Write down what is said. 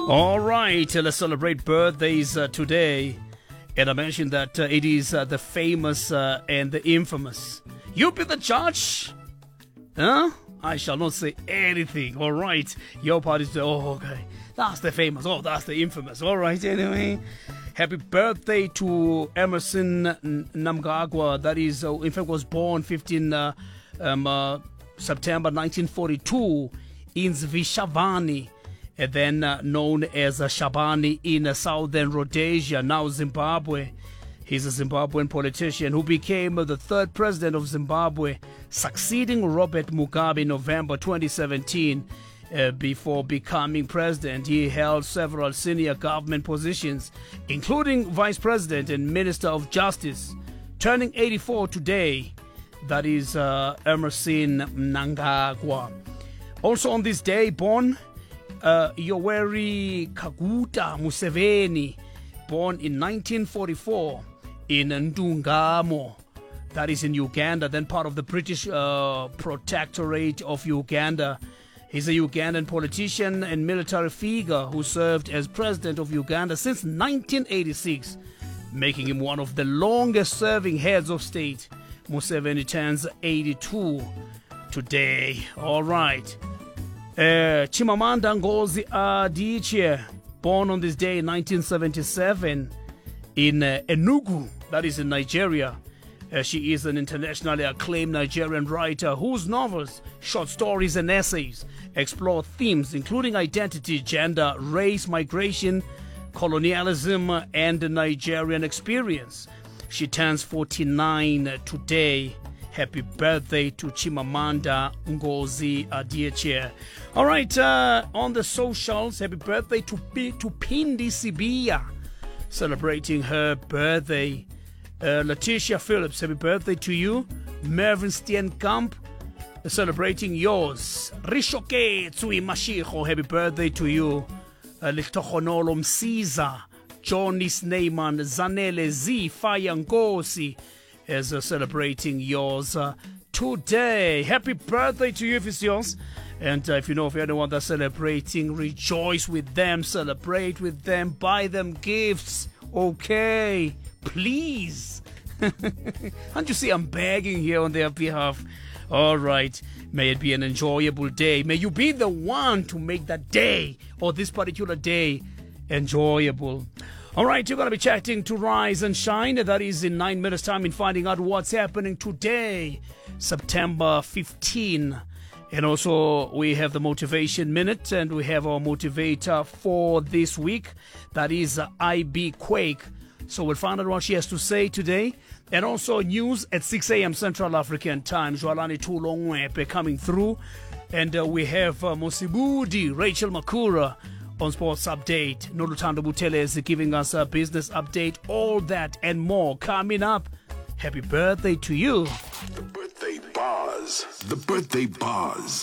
All right, let's celebrate birthdays today. And I mentioned that it is the famous and the infamous. You be the judge. Huh? I shall not say anything. All right. Your party's the, okay. That's the famous. Oh, that's the infamous. All right, anyway. Happy birthday to Emerson Mnangagwa. That is, in fact, was born 15 September 1942 in Zvishavani, and then known as Shabani in southern Rhodesia, now Zimbabwe. He's a Zimbabwean politician who became the third president of Zimbabwe, succeeding Robert Mugabe in November 2017. Before becoming president, he held several senior government positions, including vice president and minister of justice. Turning 84 today, that is Emerson Mnangagwa. Also on this day, born Yoweri Kaguta Museveni, born in 1944 in Ndungamo, that is in Uganda, then part of the British Protectorate of Uganda. He's a Ugandan politician and military figure who served as president of Uganda since 1986, making him one of the longest-serving heads of state. Museveni turns 82 today. All right. Chimamanda Ngozi Adichie, born on this day in 1977 in Enugu, that is in Nigeria. She is an internationally acclaimed Nigerian writer whose novels, short stories, and essays explore themes including identity, gender, race, migration, colonialism, and the Nigerian experience. She turns 49 today. Happy birthday to Chimamanda Ngozi Adichie. All right, on the socials, happy birthday to Pindi Sibiya, celebrating her birthday. Letitia Phillips, happy birthday to you. Mervyn Steenkamp, celebrating yours. Rishoke Tsui Mashiho, happy birthday to you. Litohonolo Msiza, Johnny Sneyman, Zanele Z, Fire Ngosi is celebrating yours today. Happy birthday to you if it's yours. And if you know of anyone that's celebrating, rejoice with them, celebrate with them, buy them gifts. Okay, please. Can't you see I'm begging here on their behalf? All right. May it be an enjoyable day. May you be the one to make that day or this particular day enjoyable. All right, you're going to be chatting to Rise and Shine. That is in 9 minutes' time in finding out what's happening today, September 15. And also, we have the Motivation Minute, and we have our motivator for this week. That is IB Quake. So we'll find out what she has to say today. And also news at 6 a.m. Central African Time. Joalani Tulongwepe coming through. And we have Mosibudi, Rachel Makura on Sports Update. Nolutando Butelez giving us a business update. All that and more coming up. Happy birthday to you. The birthday buzz. The birthday buzz.